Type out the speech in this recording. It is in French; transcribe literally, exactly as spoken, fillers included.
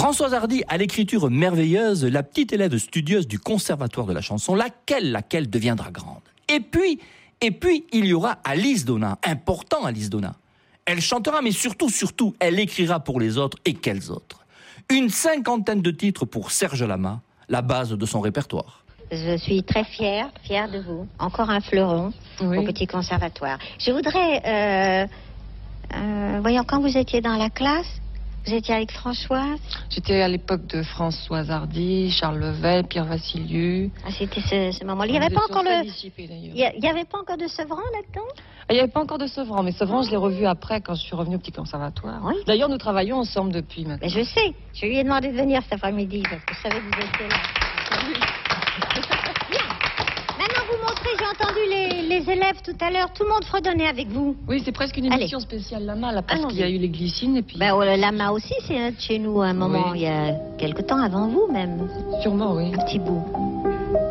Françoise Hardy à l'écriture merveilleuse, la petite élève studieuse du conservatoire de la chanson, laquelle, laquelle deviendra grande. Et puis, et puis, il y aura Alice Donat, important Alice Donat. Elle chantera, mais surtout, surtout, elle écrira pour les autres, et quels autres. Une cinquantaine de titres pour Serge Lama, la base de son répertoire. Je suis très fière, fière de vous. Encore un fleuron oui. au petit conservatoire. Je voudrais, euh, euh, voyons, quand vous étiez dans la classe, vous étiez avec Françoise? J'étais à l'époque de Françoise Hardy, Charles Levet, Pierre Vassiliou. Ah, c'était ce, ce moment-là. Il n'y avait pas encore le. Il n'y avait pas encore de Sevran là-dedans? Il n'y avait pas encore de Sevran, mais Sevran, je l'ai revu après quand je suis revenue au petit conservatoire. Oui. D'ailleurs, nous travaillons ensemble depuis maintenant. Mais je sais. Je lui ai demandé de venir cet après-midi parce que je savais que vous étiez là. Maintenant, vous montrez, j'ai entendu les, les élèves tout à l'heure, tout le monde fredonnait avec vous. Oui, c'est presque une émission Allez. spéciale Lama, là, parce qu'il y a eu les glycines et puis... Ben, oh, Lama aussi, c'est chez nous à un moment, oui. il y a quelque temps avant vous même. Sûrement, oui. Un petit bout.